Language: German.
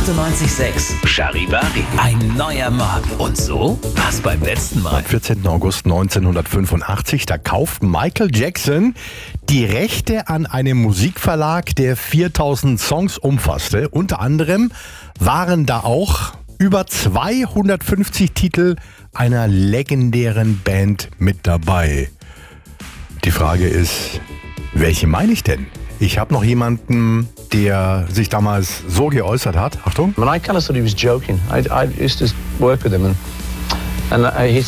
98,6 Charivari. Ein neuer Morgen. Und so war's beim letzten Mal. Am 14. August 1985, da kauft Michael Jackson die Rechte an einem Musikverlag, der 4000 Songs umfasste. Unter anderem waren da auch über 250 Titel einer legendären Band mit dabei. Die Frage ist, welche meine ich denn? Ich habe noch jemanden, der sich damals so geäußert hat. Achtung. I kind of thought he was joking. I used to work with him and he